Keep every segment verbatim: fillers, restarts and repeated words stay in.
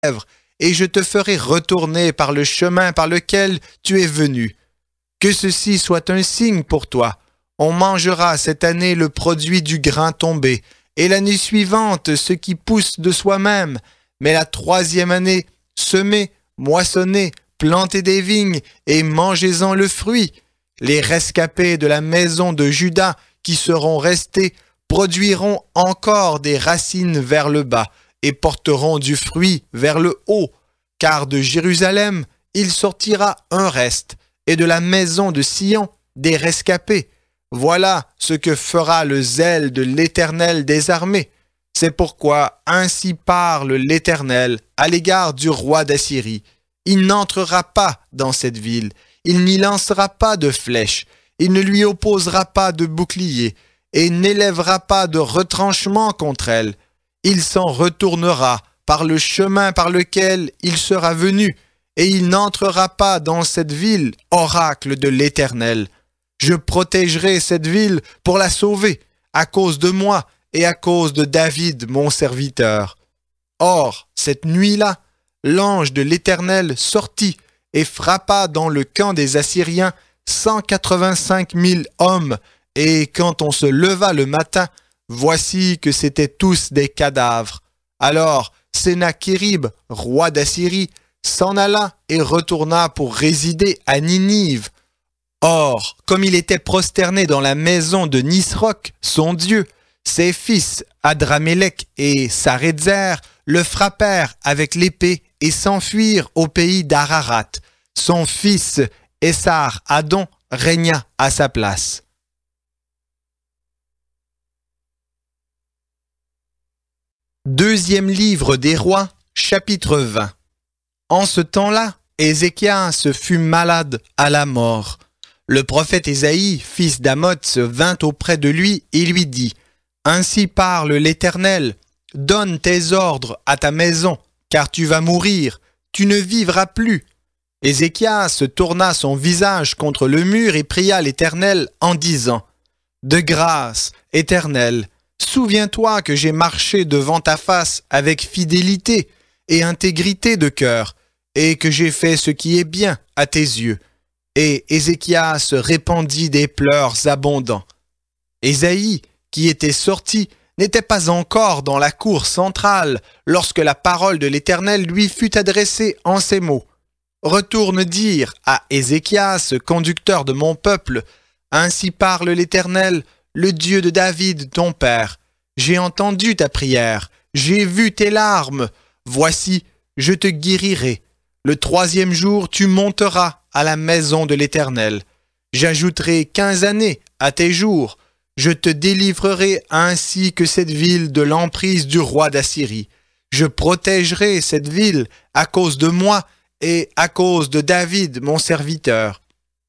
lèvres, et je te ferai retourner par le chemin par lequel tu es venu. Que ceci soit un signe pour toi. On mangera cette année le produit du grain tombé, et l'année suivante ce qui pousse de soi-même. Mais la troisième année, semez, moissonnez, plantez des vignes, et mangez-en le fruit. Les rescapés de la maison de Juda qui seront restés produiront encore des racines vers le bas, et porteront du fruit vers le haut, car de Jérusalem il sortira un reste, et de la maison de Sion des rescapés. Voilà ce que fera le zèle de l'Éternel des armées. C'est pourquoi ainsi parle l'Éternel à l'égard du roi d'Assyrie. Il n'entrera pas dans cette ville, il n'y lancera pas de flèches, il ne lui opposera pas de bouclier, et n'élèvera pas de retranchement contre elle. Il s'en retournera par le chemin par lequel il sera venu, et il n'entrera pas dans cette ville, oracle de l'Éternel. Je protégerai cette ville pour la sauver, à cause de moi et à cause de David, mon serviteur. Or, cette nuit-là, l'ange de l'Éternel sortit et frappa dans le camp des Assyriens cent quatre-vingt-cinq mille hommes, et quand on se leva le matin, voici que c'étaient tous des cadavres. Alors Sennachérib, roi d'Assyrie, s'en alla et retourna pour résider à Ninive. Or, comme il était prosterné dans la maison de Nisroch, son dieu, ses fils Adramélec et Sarézer le frappèrent avec l'épée et s'enfuirent au pays d'Ararat. Son fils Essar-Hadon régna à sa place. Deuxième livre des rois, chapitre vingt. En ce temps-là, Ézéchias fut malade à la mort. Le prophète Ésaïe, fils d'Amoz, vint auprès de lui et lui dit « Ainsi parle l'Éternel, donne tes ordres à ta maison, car tu vas mourir, tu ne vivras plus. » Ézéchias tourna son visage contre le mur et pria l'Éternel en disant « De grâce, Éternel, souviens-toi que j'ai marché devant ta face avec fidélité et intégrité de cœur, et que j'ai fait ce qui est bien à tes yeux. » Et Ézéchias répandit des pleurs abondants. Ésaïe, qui était sorti, n'était pas encore dans la cour centrale lorsque la parole de l'Éternel lui fut adressée en ces mots. « Retourne dire à Ézéchias, conducteur de mon peuple, ainsi parle l'Éternel, le Dieu de David, ton père. J'ai entendu ta prière, j'ai vu tes larmes. Voici, je te guérirai. Le troisième jour, tu monteras à la maison de l'Éternel. J'ajouterai quinze années à tes jours. Je te délivrerai ainsi que cette ville de l'emprise du roi d'Assyrie. Je protégerai cette ville à cause de moi et à cause de David, mon serviteur. »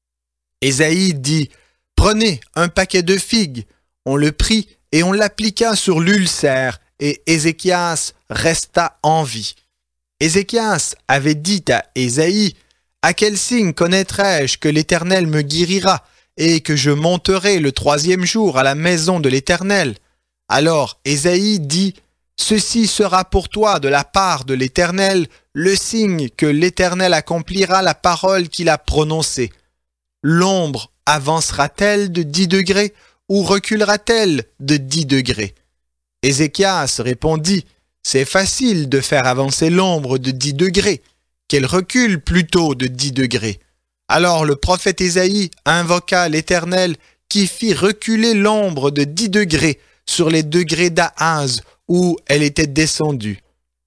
Ésaïe dit, « Prenez un paquet de figues. » On le prit et on l'appliqua sur l'ulcère, et Ézéchias resta en vie. Ézéchias avait dit à Ésaïe, « À quel signe connaîtrai-je que l'Éternel me guérira et que je monterai le troisième jour à la maison de l'Éternel ?» Alors Ésaïe dit, « Ceci sera pour toi de la part de l'Éternel le signe que l'Éternel accomplira la parole qu'il a prononcée. L'ombre avancera-t-elle de dix degrés ou reculera-t-elle de dix degrés ?» Ézéchias répondit, « C'est facile de faire avancer l'ombre de dix degrés, qu'elle recule plutôt de dix degrés. » Alors le prophète Ésaïe invoqua l'Éternel qui fit reculer l'ombre de dix degrés sur les degrés d'Ahaz où elle était descendue.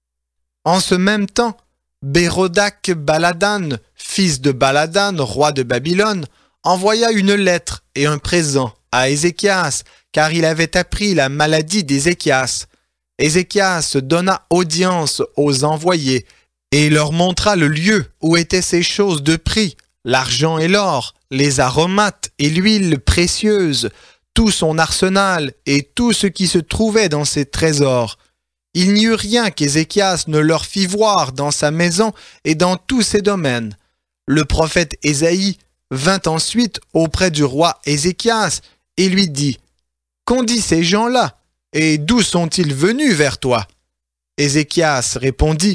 En ce même temps, Bérodak Baladan, fils de Baladan, roi de Babylone, envoya une lettre et un présent à Ézéchias, car il avait appris la maladie d'Ézéchias. Ézéchias donna audience aux envoyés et leur montra le lieu où étaient ces choses de prix, l'argent et l'or, les aromates et l'huile précieuse, tout son arsenal et tout ce qui se trouvait dans ses trésors. Il n'y eut rien qu'Ézéchias ne leur fit voir dans sa maison et dans tous ses domaines. Le prophète Ésaïe vint ensuite auprès du roi Ézéchias et lui dit « Qu'ont dit ces gens-là, et d'où sont-ils venus vers toi ?» Ézéchias répondit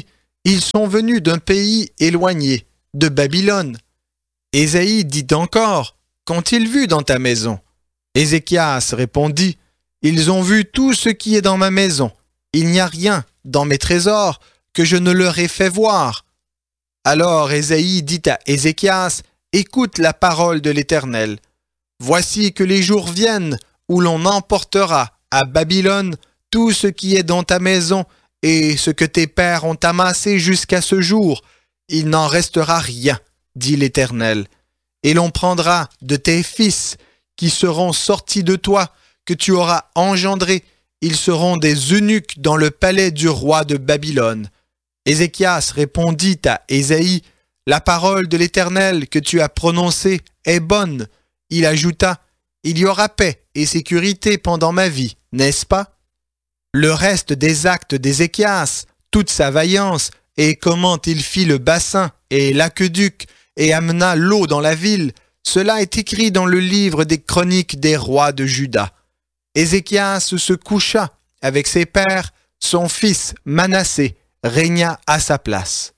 Ils sont venus d'un pays éloigné, de Babylone. Ésaïe dit encore, qu'ont-ils vu dans ta maison? Ézéchias répondit, ils ont vu tout ce qui est dans ma maison. Il n'y a rien dans mes trésors que je ne leur ai fait voir. Alors Ésaïe dit à Ézéchias, écoute la parole de l'Éternel. Voici que les jours viennent où l'on emportera à Babylone tout ce qui est dans ta maison et ce que tes pères ont amassé jusqu'à ce jour. Il n'en restera rien, dit l'Éternel. Et l'on prendra de tes fils qui seront sortis de toi, que tu auras engendrés. Ils seront des eunuques dans le palais du roi de Babylone. Ézéchias répondit à Ésaïe, la parole de l'Éternel que tu as prononcée est bonne. Il ajouta, il y aura paix et sécurité pendant ma vie, n'est-ce pas? Le reste des actes d'Ézéchias, toute sa vaillance, et comment il fit le bassin et l'aqueduc, et amena l'eau dans la ville, cela est écrit dans le livre des chroniques des rois de Juda. Ézéchias se coucha avec ses pères, son fils Manassé régna à sa place.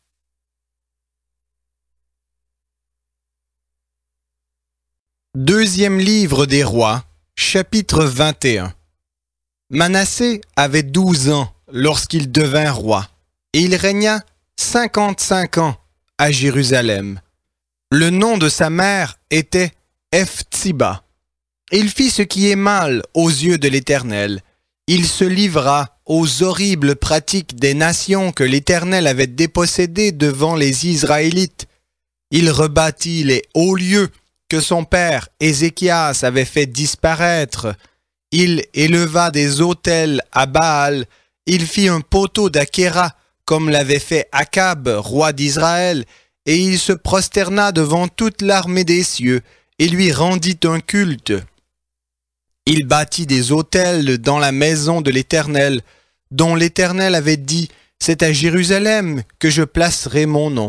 Deuxième livre des rois, chapitre vingt et un. Manassé avait douze ans lorsqu'il devint roi, et il régna cinquante-cinq ans à Jérusalem. Le nom de sa mère était Ephtsiba. Il fit ce qui est mal aux yeux de l'Éternel. Il se livra aux horribles pratiques des nations que l'Éternel avait dépossédées devant les Israélites. Il rebâtit les hauts lieux que son père Ézéchias avait fait disparaître. Il éleva des autels à Baal. Il fit un poteau d'Achéra, comme l'avait fait Akab, roi d'Israël, et il se prosterna devant toute l'armée des cieux, et lui rendit un culte. Il bâtit des autels dans la maison de l'Éternel, dont l'Éternel avait dit, c'est à Jérusalem que je placerai mon nom.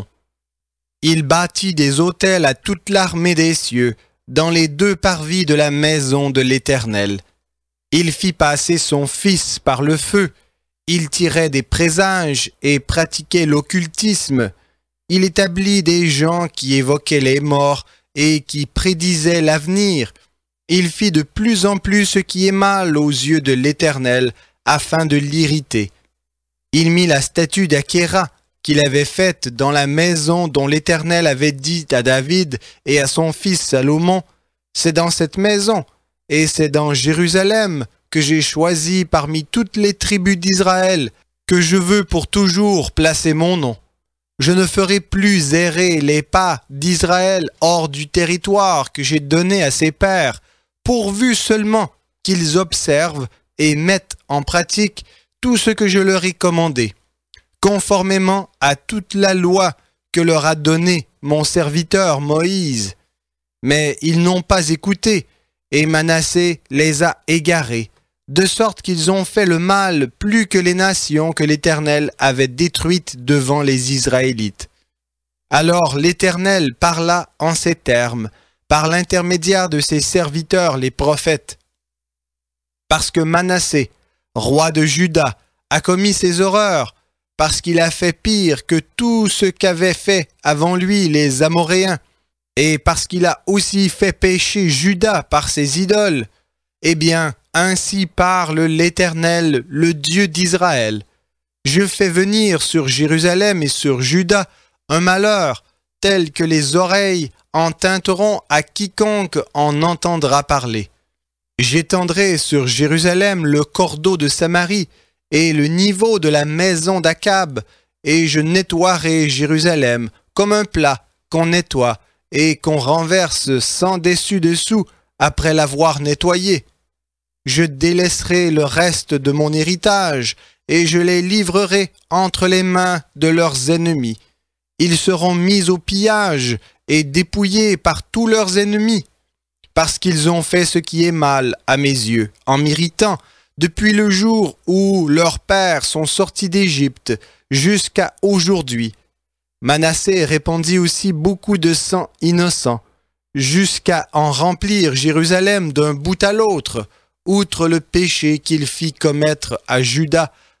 Il bâtit des autels à toute l'armée des cieux, dans les deux parvis de la maison de l'Éternel. Il fit passer son fils par le feu, il tirait des présages et pratiquait l'occultisme. Il établit des gens qui évoquaient les morts et qui prédisaient l'avenir. Il fit de plus en plus ce qui est mal aux yeux de l'Éternel, afin de l'irriter. Il mit la statue d'Achéra qu'il avait faite dans la maison dont l'Éternel avait dit à David et à son fils Salomon, « C'est dans cette maison, et c'est dans Jérusalem que j'ai choisi parmi toutes les tribus d'Israël, que je veux pour toujours placer mon nom. Je ne ferai plus errer les pas d'Israël hors du territoire que j'ai donné à ses pères, pourvu seulement qu'ils observent et mettent en pratique tout ce que je leur ai commandé, conformément à toute la loi que leur a donnée mon serviteur Moïse. Mais ils n'ont pas écouté, et Manassé les a égarés, de sorte qu'ils ont fait le mal plus que les nations que l'Éternel avait détruites devant les Israélites. Alors l'Éternel parla en ces termes, par l'intermédiaire de ses serviteurs les prophètes. Parce que Manassé, roi de Juda, a commis ces horreurs, parce qu'il a fait pire que tout ce qu'avaient fait avant lui les Amoréens, et parce qu'il a aussi fait pécher Juda par ses idoles, eh bien, ainsi parle l'Éternel, le Dieu d'Israël. Je fais venir sur Jérusalem et sur Juda un malheur, tel que les oreilles en tinteront à quiconque en entendra parler. J'étendrai sur Jérusalem le cordeau de Samarie et le niveau de la maison d'Akab, et je nettoierai Jérusalem comme un plat qu'on nettoie et qu'on renverse sans dessus-dessous après l'avoir nettoyé. Je délaisserai le reste de mon héritage, et je les livrerai entre les mains de leurs ennemis. Ils seront mis au pillage et dépouillés par tous leurs ennemis, parce qu'ils ont fait ce qui est mal à mes yeux, en m'irritant, depuis le jour où leurs pères sont sortis d'Égypte jusqu'à aujourd'hui. Manassé répandit aussi beaucoup de sang innocent, jusqu'à en remplir Jérusalem d'un bout à l'autre, outre le péché qu'il fit commettre à Juda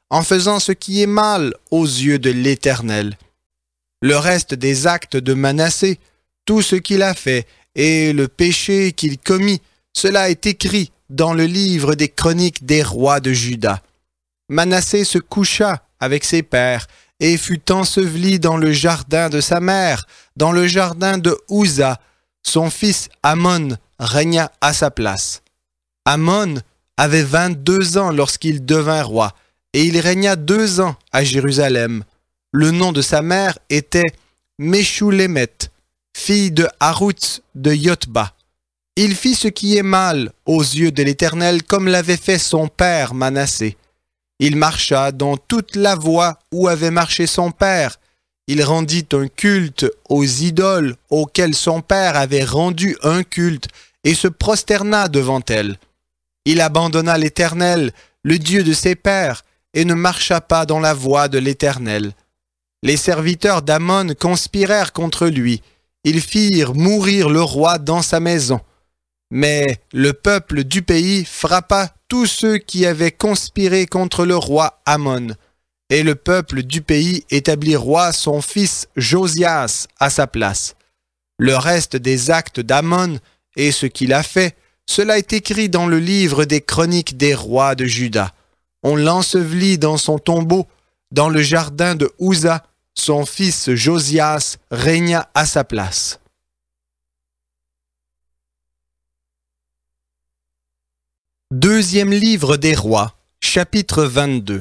en faisant ce qui est mal aux yeux de l'Éternel. Le reste des actes de Manassé, tout ce qu'il a fait, et le péché qu'il commit, cela est écrit dans le livre des chroniques des rois de Juda. Manassé se coucha avec ses pères, et fut enseveli dans le jardin de sa mère, dans le jardin de Uza. Son fils Amon régna à sa place. Amon avait vingt-deux ans lorsqu'il devint roi, et il régna deux ans à Jérusalem. Le nom de sa mère était Meshulémet, fille de Haroutz de Yotba. Il fit ce qui est mal aux yeux de l'Éternel, comme l'avait fait son père Manassé. Il marcha dans toute la voie où avait marché son père. Il rendit un culte aux idoles auxquelles son père avait rendu un culte et se prosterna devant elles. Il abandonna l'Éternel, le Dieu de ses pères, et ne marcha pas dans la voie de l'Éternel. Les serviteurs d'Amon conspirèrent contre lui. Ils firent mourir le roi dans sa maison. Mais le peuple du pays frappa tous ceux qui avaient conspiré contre le roi Amon. Et le peuple du pays établit roi son fils Josias à sa place. Le reste des actes d'Amon et ce qu'il a fait, cela est écrit dans le livre des chroniques des rois de Juda. On l'ensevelit dans son tombeau, dans le jardin de Uza. Son fils Josias régna à sa place. Deuxième livre des rois, chapitre vingt-deux.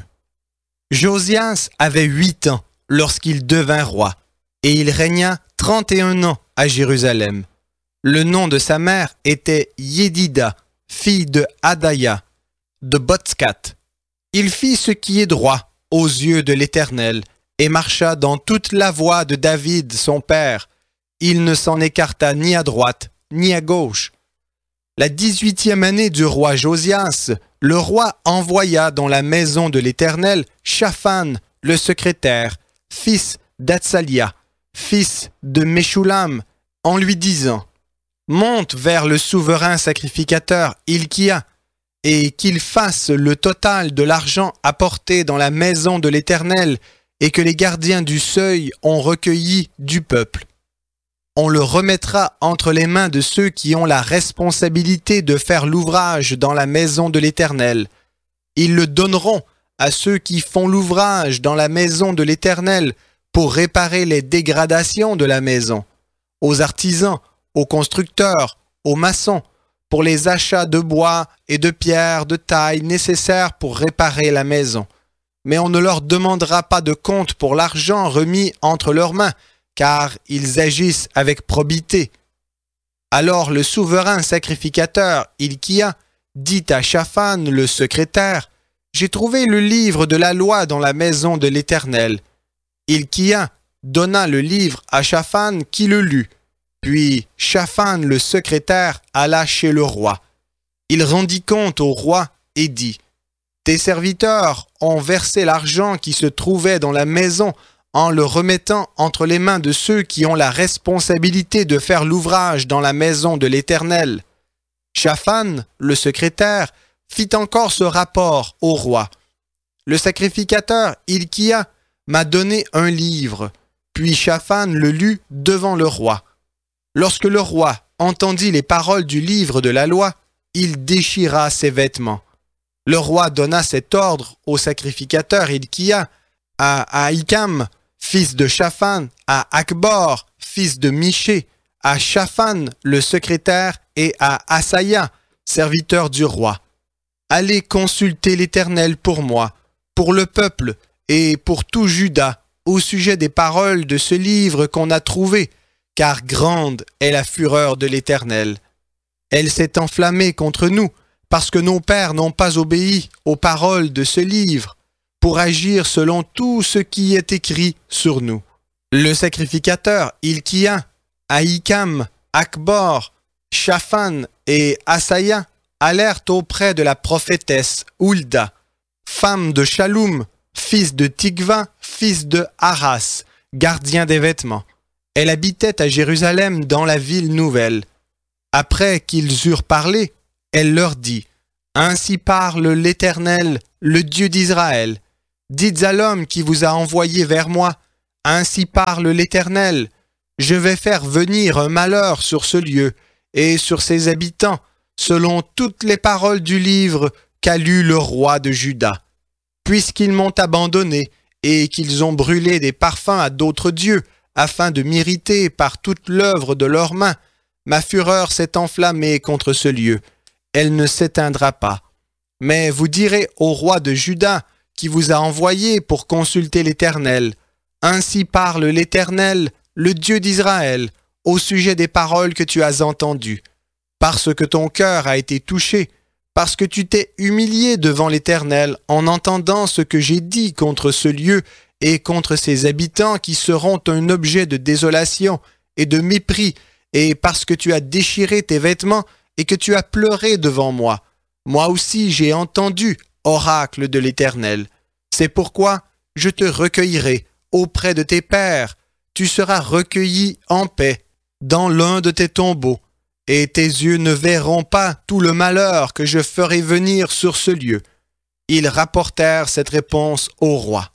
Josias avait huit ans lorsqu'il devint roi, et il régna trente et un ans à Jérusalem. Le nom de sa mère était Yédida, fille de Adaya, de Botskat. Il fit ce qui est droit aux yeux de l'Éternel, et marcha dans toute la voie de David son père. Il ne s'en écarta ni à droite, ni à gauche. La dix-huitième année du roi Josias, le roi envoya dans la maison de l'Éternel Shaphan, le secrétaire, fils d'Atsalia, fils de Meshulam, en lui disant « Monte vers le souverain sacrificateur Hilkia, et qu'il fasse le total de l'argent apporté dans la maison de l'Éternel et que les gardiens du seuil ont recueilli du peuple. On le remettra entre les mains de ceux qui ont la responsabilité de faire l'ouvrage dans la maison de l'Éternel. Ils le donneront à ceux qui font l'ouvrage dans la maison de l'Éternel pour réparer les dégradations de la maison, aux artisans, aux constructeurs, aux maçons, pour les achats de bois et de pierres de taille nécessaires pour réparer la maison. Mais on ne leur demandera pas de compte pour l'argent remis entre leurs mains, car ils agissent avec probité. Alors le souverain sacrificateur Hilkia dit à Shaphan le secrétaire, « J'ai trouvé le livre de la loi dans la maison de l'Éternel. » Hilkia donna le livre à Shaphan qui le lut. Puis Shaphan le secrétaire alla chez le roi. Il rendit compte au roi et dit, « Tes serviteurs ont versé l'argent qui se trouvait dans la maison en le remettant entre les mains de ceux qui ont la responsabilité de faire l'ouvrage dans la maison de l'Éternel. » Shaphan, le secrétaire, fit encore ce rapport au roi. Le sacrificateur Hilkia m'a donné un livre, puis Shaphan le lut devant le roi. Lorsque le roi entendit les paroles du livre de la loi, il déchira ses vêtements. Le roi donna cet ordre au sacrificateur Hilkia, à Ahikam, fils de Shaphan, à Akbor, fils de Miché, à Shaphan, le secrétaire, et à Asaya, serviteur du roi. Allez consulter l'Éternel pour moi, pour le peuple et pour tout Juda, au sujet des paroles de ce livre qu'on a trouvé, car grande est la fureur de l'Éternel. Elle s'est enflammée contre nous, parce que nos pères n'ont pas obéi aux paroles de ce livre, pour agir selon tout ce qui est écrit sur nous. Le sacrificateur Hilkia, Ahikam, Akbor, Shaphan et Asaya allèrent auprès de la prophétesse Hulda, femme de Shaloum, fils de Tikva, fils de Haras, gardien des vêtements. Elle habitait à Jérusalem dans la ville nouvelle. Après qu'ils eurent parlé, elle leur dit, « Ainsi parle l'Éternel, le Dieu d'Israël. dites à l'homme qui vous a envoyé vers moi, ainsi parle l'Éternel, je vais faire venir un malheur sur ce lieu et sur ses habitants, selon toutes les paroles du livre qu'a lu le roi de Juda. Puisqu'ils m'ont abandonné et qu'ils ont brûlé des parfums à d'autres dieux, afin de m'irriter par toute l'œuvre de leurs mains, ma fureur s'est enflammée contre ce lieu. Elle ne s'éteindra pas. Mais vous direz au roi de Juda, qui vous a envoyé pour consulter l'Éternel, « Ainsi parle l'Éternel, le Dieu d'Israël, au sujet des paroles que tu as entendues. Parce que ton cœur a été touché, parce que tu t'es humilié devant l'Éternel en entendant ce que j'ai dit contre ce lieu et contre ses habitants qui seront un objet de désolation et de mépris, et parce que tu as déchiré tes vêtements et que tu as pleuré devant moi. Moi aussi j'ai entendu, oracle de l'Éternel. C'est pourquoi je te recueillerai auprès de tes pères. Tu seras recueilli en paix dans l'un de tes tombeaux, et tes yeux ne verront pas tout le malheur que je ferai venir sur ce lieu. » Ils rapportèrent cette réponse au roi.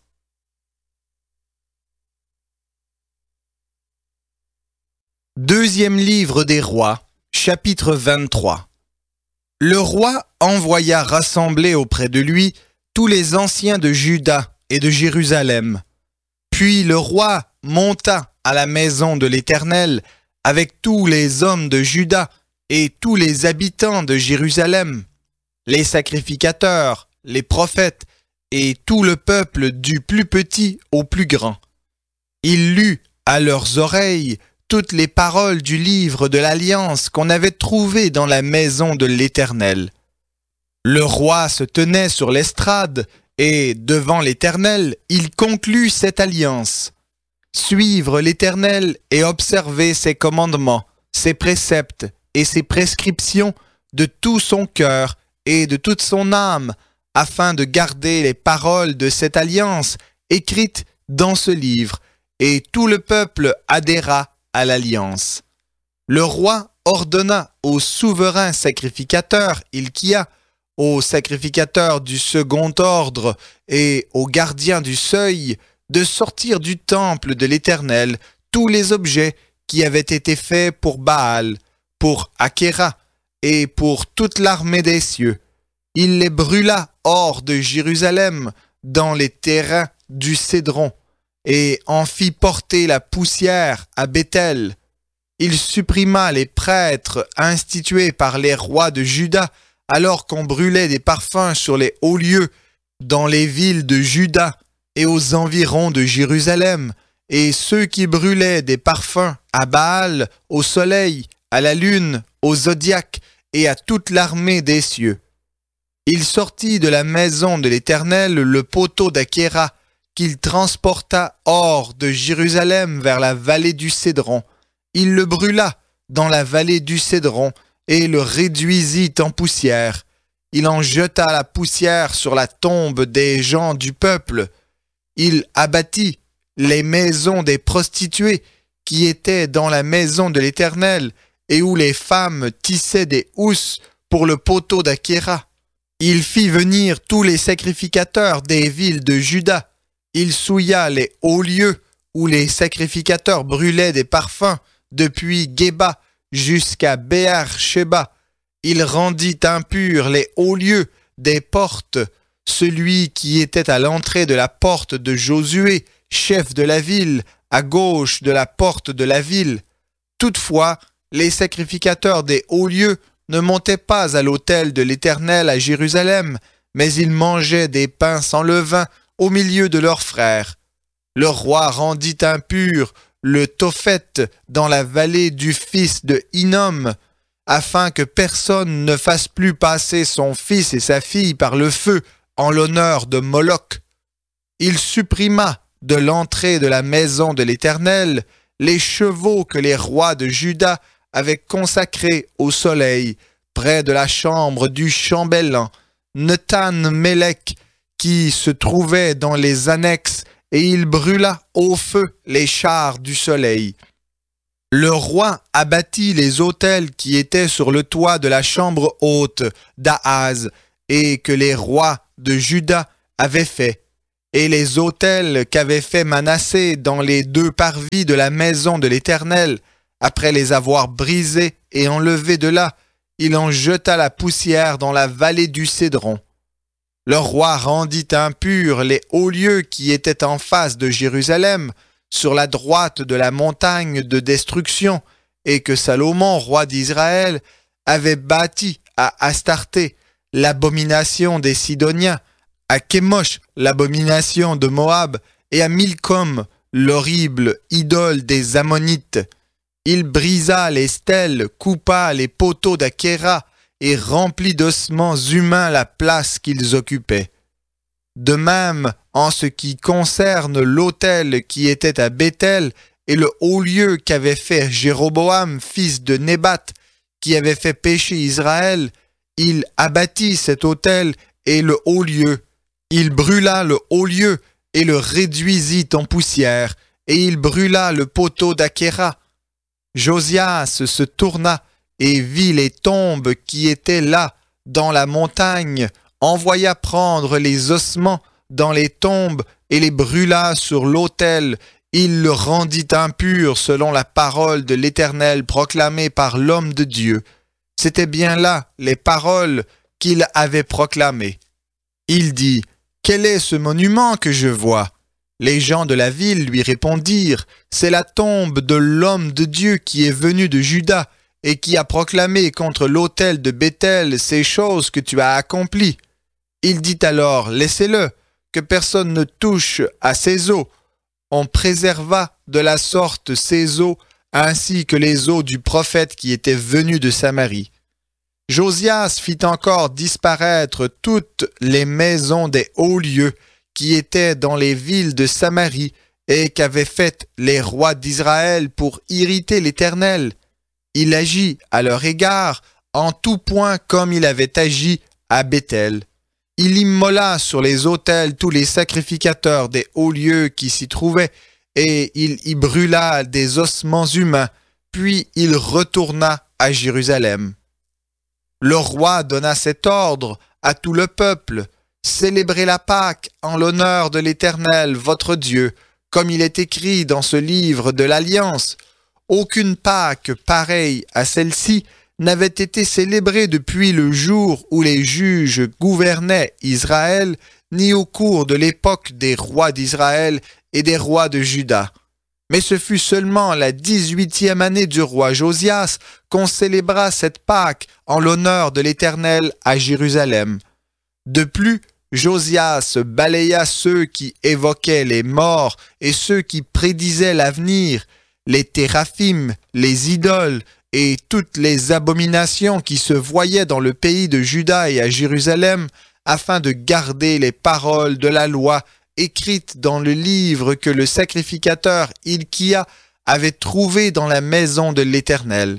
Deuxième livre des rois, chapitre vingt-trois. Le roi envoya rassembler auprès de lui tous les anciens de Juda et de Jérusalem. Puis le roi monta à la maison de l'Éternel avec tous les hommes de Juda et tous les habitants de Jérusalem, les sacrificateurs, les prophètes et tout le peuple du plus petit au plus grand. Il lut à leurs oreilles toutes les paroles du livre de l'Alliance qu'on avait trouvé dans la maison de l'Éternel. Le roi se tenait sur l'estrade et, devant l'Éternel, il conclut cette alliance. Suivre l'Éternel et observer ses commandements, ses préceptes et ses prescriptions de tout son cœur et de toute son âme, afin de garder les paroles de cette alliance écrites dans ce livre, et tout le peuple adhéra à l'alliance. Le roi ordonna au souverain sacrificateur Hilkia, au sacrificateur du second ordre et au gardien du seuil de sortir du temple de l'Éternel tous les objets qui avaient été faits pour Baal, pour Achéra et pour toute l'armée des cieux. Il les brûla hors de Jérusalem dans les terrains du Cédron et en fit porter la poussière à Béthel. Il supprima les prêtres institués par les rois de Juda alors qu'on brûlait des parfums sur les hauts lieux dans les villes de Juda et aux environs de Jérusalem, et ceux qui brûlaient des parfums à Baal, au soleil, à la lune, au zodiaque et à toute l'armée des cieux. Il sortit de la maison de l'Éternel le poteau d'Achéra, qu'il transporta hors de Jérusalem vers la vallée du Cédron. Il le brûla dans la vallée du Cédron et le réduisit en poussière. Il en jeta la poussière sur la tombe des gens du peuple. Il abattit les maisons des prostituées qui étaient dans la maison de l'Éternel et où les femmes tissaient des housses pour le poteau d'Achéra. Il fit venir tous les sacrificateurs des villes de Juda. Il souilla les hauts lieux où les sacrificateurs brûlaient des parfums depuis Géba jusqu'à Béer-Shéba. Il rendit impurs les hauts lieux des portes. Celui qui était à l'entrée de la porte de Josué, chef de la ville, à gauche de la porte de la ville. Toutefois, les sacrificateurs des hauts lieux ne montaient pas à l'autel de l'Éternel à Jérusalem, mais ils mangeaient des pains sans levain au milieu de leurs frères. Le roi rendit impur le Tophet dans la vallée du fils de Hinnom, afin que personne ne fasse plus passer son fils et sa fille par le feu en l'honneur de Moloch. Il supprima de l'entrée de la maison de l'Éternel les chevaux que les rois de Juda avaient consacrés au soleil, près de la chambre du chambellan, Netan-Mélec, qui se trouvait dans les annexes, et il brûla au feu les chars du soleil. Le roi abattit les autels qui étaient sur le toit de la chambre haute d'Ahaz, et que les rois de Juda avaient fait. et les autels qu'avait fait Manassé dans les deux parvis de la maison de l'Éternel, après les avoir brisés et enlevés de là, il en jeta la poussière dans la vallée du Cédron. Le roi rendit impurs les hauts lieux qui étaient en face de Jérusalem, sur la droite de la montagne de destruction, et que Salomon, roi d'Israël, avait bâti à Astarté, l'abomination des Sidoniens, à Kémosh, l'abomination de Moab, et à Milcom, l'horrible idole des Ammonites. Il brisa les stèles, coupa les poteaux d'Achéra, et remplit d'ossements humains la place qu'ils occupaient. De même, en ce qui concerne l'autel qui était à Béthel et le haut lieu qu'avait fait Jéroboam, fils de Nébat, qui avait fait pécher Israël, il abattit cet autel et le haut lieu. Il brûla le haut lieu et le réduisit en poussière, et il brûla le poteau d'Achéra. Josias se tourna et vit les tombes qui étaient là, dans la montagne, envoya prendre les ossements dans les tombes et les brûla sur l'autel. Il le rendit impur selon la parole de l'Éternel proclamée par l'homme de Dieu. C'étaient bien là les paroles qu'il avait proclamées. Il dit, « Quel est ce monument que je vois ?» Les gens de la ville lui répondirent, « C'est la tombe de l'homme de Dieu qui est venu de Juda et qui a proclamé contre l'autel de Béthel ces choses que tu as accomplies. » Il dit alors, « Laissez-le, que personne ne touche à ces eaux. » On préserva de la sorte ces eaux, ainsi que les eaux du prophète qui était venu de Samarie. Josias fit encore disparaître toutes les maisons des hauts lieux qui étaient dans les villes de Samarie et qu'avaient faites les rois d'Israël pour irriter l'Éternel. Il agit à leur égard en tout point comme il avait agi à Béthel. Il immola sur les autels tous les sacrificateurs des hauts lieux qui s'y trouvaient, et il y brûla des ossements humains, puis il retourna à Jérusalem. Le roi donna cet ordre à tout le peuple, « Célébrez la Pâque en l'honneur de l'Éternel, votre Dieu, comme il est écrit dans ce livre de l'Alliance. Aucune Pâque pareille à celle-ci n'avait été célébrée depuis le jour où les juges gouvernaient Israël, ni au cours de l'époque des rois d'Israël et des rois de Juda. Mais ce fut seulement la dix-huitième année du roi Josias qu'on célébra cette Pâque en l'honneur de l'Éternel à Jérusalem. De plus, Josias balaya ceux qui évoquaient les morts et ceux qui prédisaient l'avenir, les téraphim, les idoles et toutes les abominations qui se voyaient dans le pays de Juda et à Jérusalem, afin de garder les paroles de la loi écrites dans le livre que le sacrificateur Hilkia avait trouvé dans la maison de l'Éternel.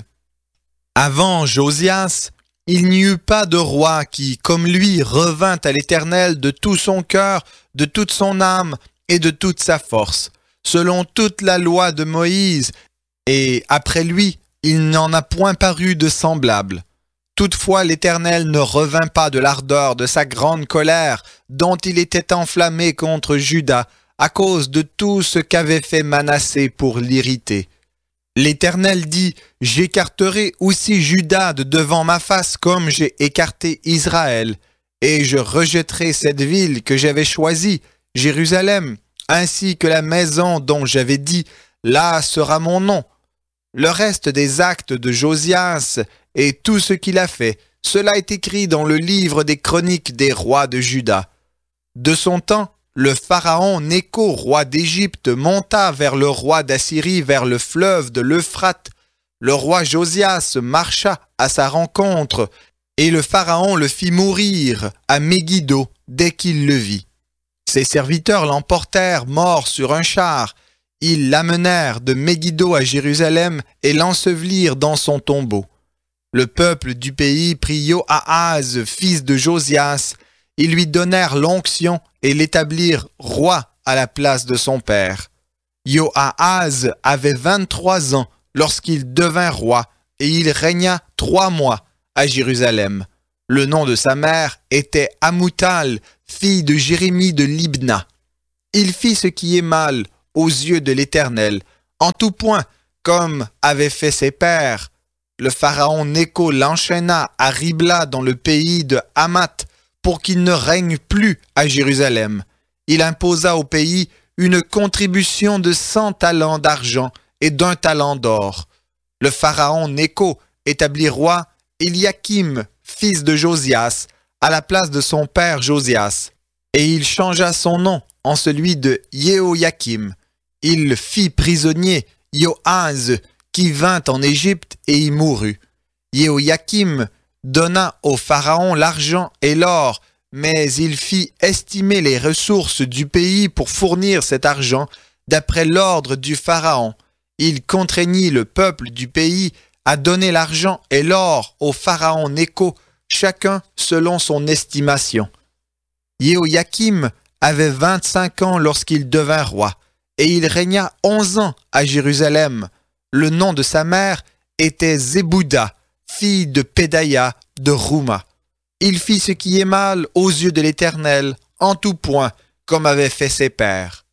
Avant Josias, il n'y eut pas de roi qui, comme lui, revint à l'Éternel de tout son cœur, de toute son âme et de toute sa force, selon toute la loi de Moïse, et après lui, il n'en a point paru de semblable. Toutefois, l'Éternel ne revint pas de l'ardeur de sa grande colère, dont il était enflammé contre Juda, à cause de tout ce qu'avait fait Manassé pour l'irriter. L'Éternel dit, « J'écarterai aussi Juda de devant ma face comme j'ai écarté Israël, et je rejetterai cette ville que j'avais choisie, Jérusalem, ainsi que la maison dont j'avais dit, là sera mon nom. » Le reste des actes de Josias et tout ce qu'il a fait, cela est écrit dans le livre des chroniques des rois de Juda. De son temps, le pharaon Nécho, roi d'Égypte, monta vers le roi d'Assyrie vers le fleuve de l'Euphrate. Le roi Josias marcha à sa rencontre, et le pharaon le fit mourir à Megiddo dès qu'il le vit. Ses serviteurs l'emportèrent mort sur un char. Ils l'amenèrent de Megiddo à Jérusalem et l'ensevelirent dans son tombeau. Le peuple du pays prit Joahaz, fils de Josias. Ils lui donnèrent l'onction et l'établirent roi à la place de son père. Joahaz avait vingt-trois ans lorsqu'il devint roi, et il régna trois mois à Jérusalem. Le nom de sa mère était Amutal, fille de Jérémie de Libna. Il fit ce qui est mal aux yeux de l'Éternel, en tout point, comme avaient fait ses pères. Le pharaon Nécho l'enchaîna à Ribla dans le pays de Hamath pour qu'il ne règne plus à Jérusalem. Il imposa au pays une contribution de cent talents d'argent et d'un talent d'or. Le pharaon Nécho établit roi Éliakim, fils de Josias, à la place de son père Josias, et il changea son nom en celui de Jéhoïakim. Il fit prisonnier Joaz, qui vint en Égypte et y mourut. Jéhoïakim donna au pharaon l'argent et l'or, mais il fit estimer les ressources du pays pour fournir cet argent d'après l'ordre du pharaon. Il contraignit le peuple du pays à donner l'argent et l'or au pharaon Nécho, chacun selon son estimation. Jéhoïakim avait vingt-cinq ans lorsqu'il devint roi, et il régna onze ans à Jérusalem. Le nom de sa mère était Zébouda, fille de Pédaïa de Rouma. Il fit ce qui est mal aux yeux de l'Éternel, en tout point, comme avaient fait ses pères.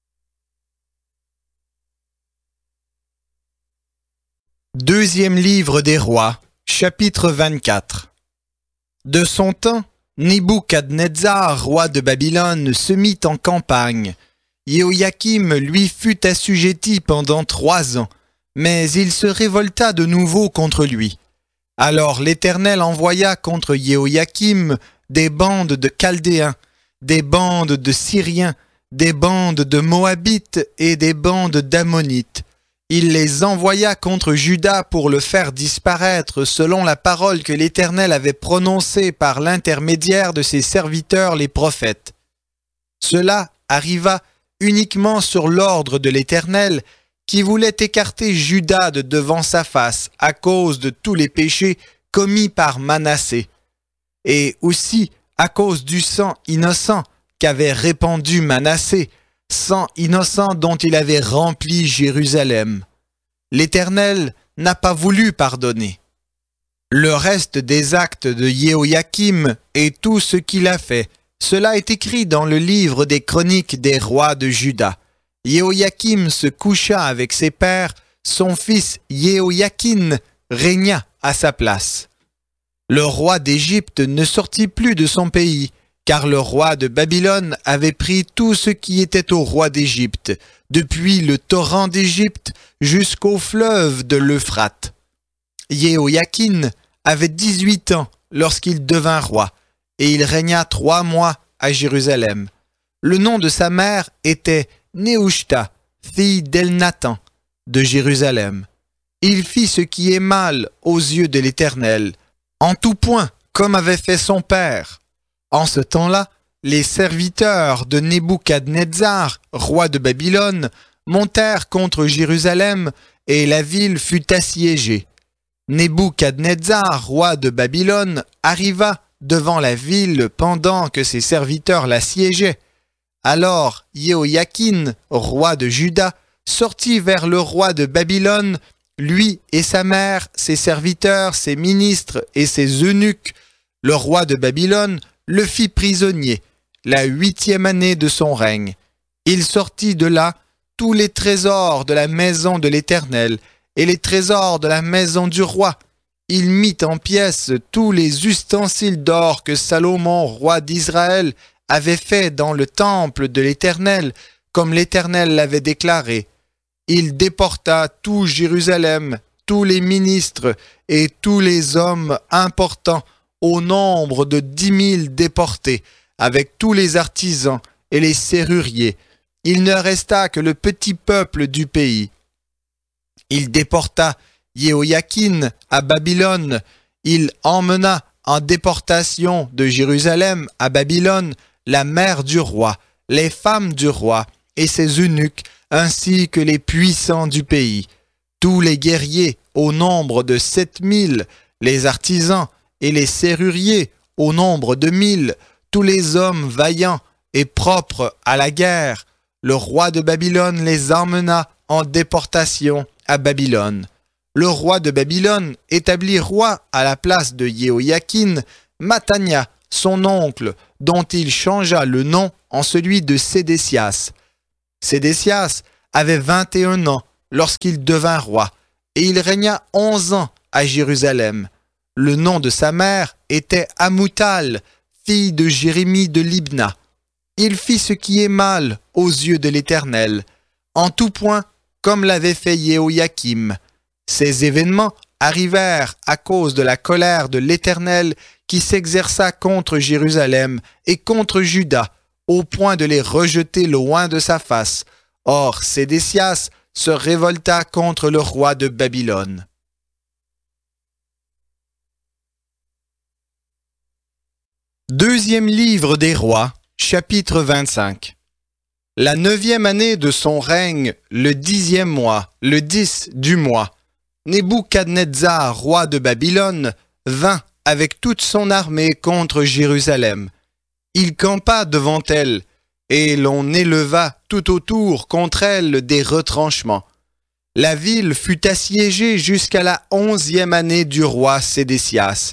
Deuxième livre des rois, chapitre vingt-quatre. De son temps, Nebuchadnezzar, roi de Babylone, se mit en campagne. Jéhoïakim lui fut assujetti pendant trois ans, mais il se révolta de nouveau contre lui. Alors l'Éternel envoya contre Jéhoïakim des bandes de Chaldéens, des bandes de Syriens, des bandes de Moabites et des bandes d'Ammonites. Il les envoya contre Juda pour le faire disparaître selon la parole que l'Éternel avait prononcée par l'intermédiaire de ses serviteurs les prophètes. Cela arriva uniquement sur l'ordre de l'Éternel qui voulait écarter Juda de devant sa face à cause de tous les péchés commis par Manassé, et aussi à cause du sang innocent qu'avait répandu Manassé, sang innocent dont il avait rempli Jérusalem. L'Éternel n'a pas voulu pardonner. Le reste des actes de Jéhoïakim et tout ce qu'il a fait, cela est écrit dans le livre des chroniques des rois de Juda. Jéhoïakim se coucha avec ses pères, son fils Jéhoïakin régna à sa place. Le roi d'Égypte ne sortit plus de son pays, car le roi de Babylone avait pris tout ce qui était au roi d'Égypte, depuis le torrent d'Égypte jusqu'au fleuve de l'Euphrate. Jéhoïakin avait dix-huit ans lorsqu'il devint roi, et il régna trois mois à Jérusalem. Le nom de sa mère était Nehushta, fille d'Elnathan, de Jérusalem. Il fit ce qui est mal aux yeux de l'Éternel, en tout point comme avait fait son père. En ce temps-là, les serviteurs de Nebuchadnezzar, roi de Babylone, montèrent contre Jérusalem et la ville fut assiégée. Nebuchadnezzar, roi de Babylone, arriva devant la ville pendant que ses serviteurs l'assiégeaient. Alors Jéhoïakin, roi de Juda, sortit vers le roi de Babylone, lui et sa mère, ses serviteurs, ses ministres et ses eunuques. Le roi de Babylone le fit prisonnier, la huitième année de son règne. Il sortit de là tous les trésors de la maison de l'Éternel et les trésors de la maison du roi. Il mit en pièces tous les ustensiles d'or que Salomon, roi d'Israël, avait fait dans le temple de l'Éternel, comme l'Éternel l'avait déclaré. Il déporta tout Jérusalem, tous les ministres et tous les hommes importants, au nombre de dix mille déportés, avec tous les artisans et les serruriers. Il ne resta que le petit peuple du pays. Il déporta Jéhoïakin à Babylone. Il emmena en déportation de Jérusalem à Babylone la mère du roi, les femmes du roi et ses eunuques, ainsi que les puissants du pays. Tous les guerriers, au nombre de sept mille, les artisans et les serruriers, au nombre de mille, tous les hommes vaillants et propres à la guerre. Le roi de Babylone les emmena en déportation à Babylone. Le roi de Babylone établit roi à la place de Jéhoïakin, Mathania, son oncle, dont il changea le nom en celui de Sédécias. Sédécias avait vingt et un ans lorsqu'il devint roi, et il régna onze ans à Jérusalem. Le nom de sa mère était Amoutal, fille de Jérémie de Libna. Il fit ce qui est mal aux yeux de l'Éternel, en tout point comme l'avait fait Jéhoïakim. Ces événements arrivèrent à cause de la colère de l'Éternel qui s'exerça contre Jérusalem et contre Juda, au point de les rejeter loin de sa face. Or, Sédécias se révolta contre le roi de Babylone. Deuxième livre des rois, chapitre vingt-cinq. La neuvième année de son règne, le dixième mois, le dix du mois, Nebuchadnezzar, roi de Babylone, vint avec toute son armée contre Jérusalem. Il campa devant elle, et l'on éleva tout autour contre elle des retranchements. La ville fut assiégée jusqu'à la onzième année du roi Sédécias.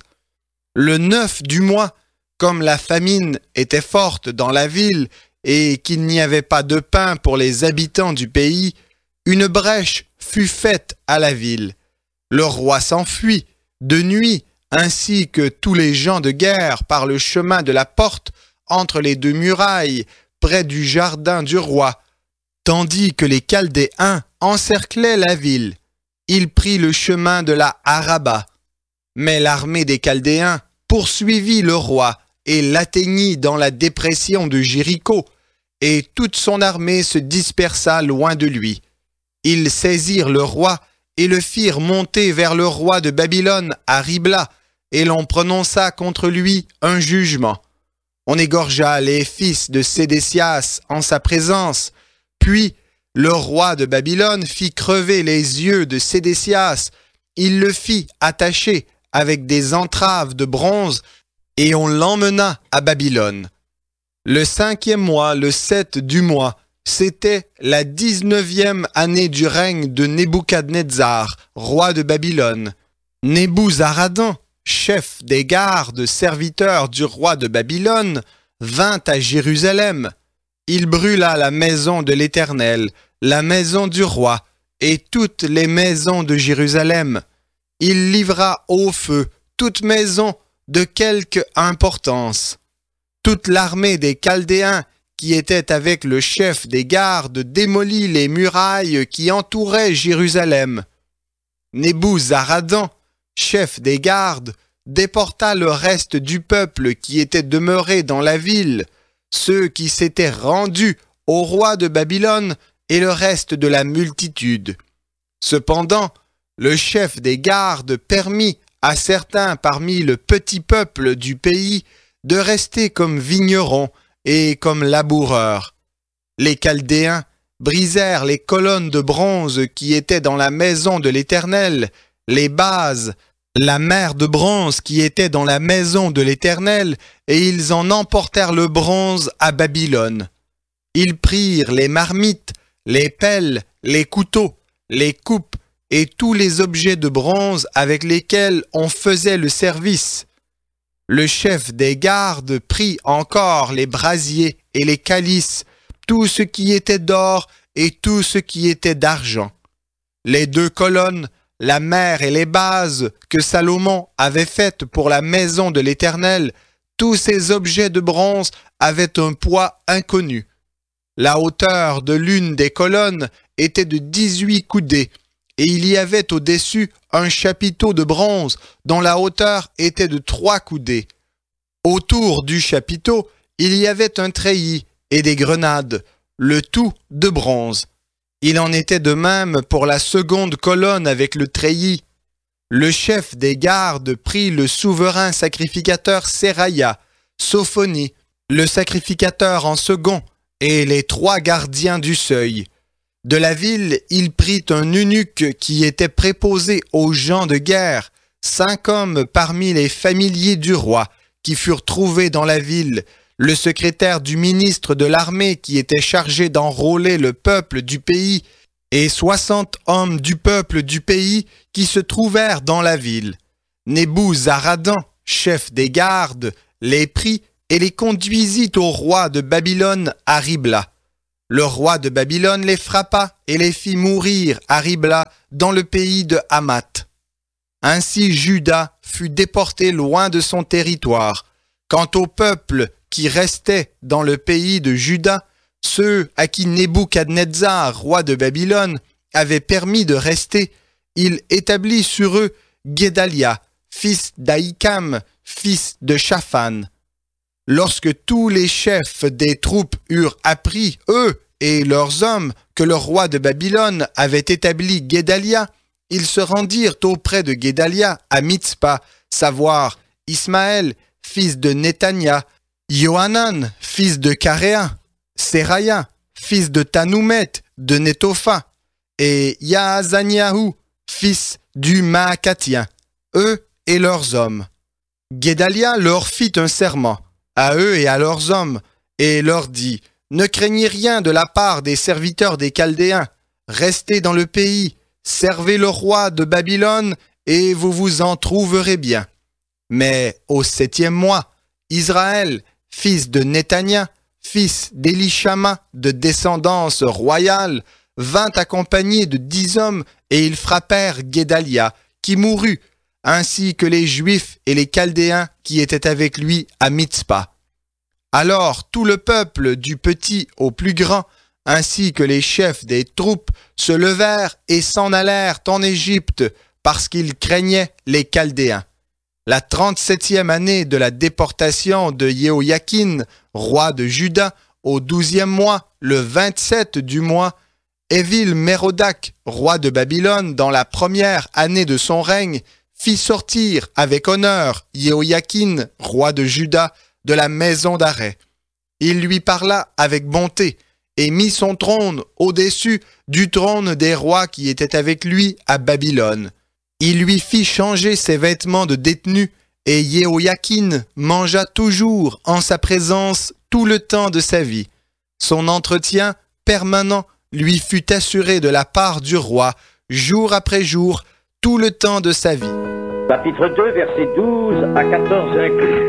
Le neuf du mois, comme la famine était forte dans la ville et qu'il n'y avait pas de pain pour les habitants du pays, une brèche fut faite à la ville. Le roi s'enfuit de nuit, ainsi que tous les gens de guerre par le chemin de la porte entre les deux murailles, près du jardin du roi, tandis que les Chaldéens encerclaient la ville. Il prit le chemin de la Araba. Mais l'armée des Chaldéens poursuivit le roi et l'atteignit dans la dépression de Jéricho, et toute son armée se dispersa loin de lui. Ils saisirent le roi et le firent monter vers le roi de Babylone à Ribla, et l'on prononça contre lui un jugement. On égorgea les fils de Sédécias en sa présence, puis le roi de Babylone fit crever les yeux de Sédécias, il le fit attacher avec des entraves de bronze, et on l'emmena à Babylone. Le cinquième mois, le sept du mois, c'était la dix-neuvième année du règne de Nebuchadnezzar, roi de Babylone. Nebuzaradan, chef des gardes, serviteur du roi de Babylone, vint à Jérusalem. Il brûla la maison de l'Éternel, la maison du roi, et toutes les maisons de Jérusalem. Il livra au feu toute maison de quelque importance. Toute l'armée des Chaldéens qui était avec le chef des gardes démolit les murailles qui entouraient Jérusalem. Nebuzaradan, chef des gardes, déporta le reste du peuple qui était demeuré dans la ville, ceux qui s'étaient rendus au roi de Babylone et le reste de la multitude. Cependant, le chef des gardes permit à certains parmi le petit peuple du pays de rester comme vignerons et comme laboureurs. Les Chaldéens brisèrent les colonnes de bronze qui étaient dans la maison de l'Éternel, les bases, la mer de bronze qui était dans la maison de l'Éternel, et ils en emportèrent le bronze à Babylone. Ils prirent les marmites, les pelles, les couteaux, les coupes, et tous les objets de bronze avec lesquels on faisait le service. Le chef des gardes prit encore les brasiers et les calices, tout ce qui était d'or et tout ce qui était d'argent. Les deux colonnes, la mer et les bases que Salomon avait faites pour la maison de l'Éternel, tous ces objets de bronze avaient un poids inconnu. La hauteur de l'une des colonnes était de dix-huit coudées, et il y avait au-dessus un chapiteau de bronze dont la hauteur était de trois coudées. Autour du chapiteau, il y avait un treillis et des grenades, le tout de bronze. Il en était de même pour la seconde colonne avec le treillis. Le chef des gardes prit le souverain sacrificateur Seraïa, Sophonie, le sacrificateur en second, et les trois gardiens du seuil. De la ville, il prit un eunuque qui était préposé aux gens de guerre, cinq hommes parmi les familiers du roi, qui furent trouvés dans la ville, le secrétaire du ministre de l'armée qui était chargé d'enrôler le peuple du pays, et soixante hommes du peuple du pays qui se trouvèrent dans la ville. Nebuzaradan, chef des gardes, les prit et les conduisit au roi de Babylone à Ribla. Le roi de Babylone les frappa et les fit mourir à Ribla dans le pays de Hamath. Ainsi Juda fut déporté loin de son territoire. Quant au peuple qui restait dans le pays de Juda, ceux à qui Nebuchadnezzar, roi de Babylone, avait permis de rester, il établit sur eux Guédalia, fils d'Ahikam, fils de Shaphan. Lorsque tous les chefs des troupes eurent appris, eux et leurs hommes, que le roi de Babylone avait établi Guédalia, ils se rendirent auprès de Guédalia à Mitzpa, savoir Ismaël, fils de Netania, Yohanan, fils de Caréa, Seraya, fils de Tanoumet, de Netopha, et Yaazaniahu, fils du Maacatien, eux et leurs hommes. Guédalia leur fit un serment, à eux et à leurs hommes, et leur dit, « Ne craignez rien de la part des serviteurs des Chaldéens, restez dans le pays, servez le roi de Babylone, et vous vous en trouverez bien. » Mais au septième mois, Israël, fils de Netania, fils d'Élishama, de descendance royale, vint accompagné de dix hommes, et ils frappèrent Guédalia, qui mourut, ainsi que les Juifs et les Chaldéens qui étaient avec lui à Mitzpa. Alors tout le peuple, du petit au plus grand, ainsi que les chefs des troupes, se levèrent et s'en allèrent en Égypte, parce qu'ils craignaient les Chaldéens. La trente-septième année de la déportation de Jéhoïakin, roi de Juda, au douzième mois, le vingt-sept du mois, Évil-Mérodach, roi de Babylone, dans la première année de son règne, fit sortir avec honneur Jéhoïakin, roi de Juda, de la maison d'arrêt. Il lui parla avec bonté et mit son trône au-dessus du trône des rois qui étaient avec lui à Babylone. Il lui fit changer ses vêtements de détenu et Jéhoïakin mangea toujours en sa présence tout le temps de sa vie. Son entretien permanent lui fut assuré de la part du roi, jour après jour, tout le temps de sa vie. Chapitre deux, versets douze à quatorze inclus.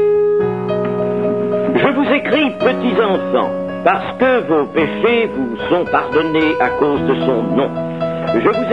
Je vous écris, petits enfants, parce que vos péchés vous sont pardonnés à cause de son nom. Je vous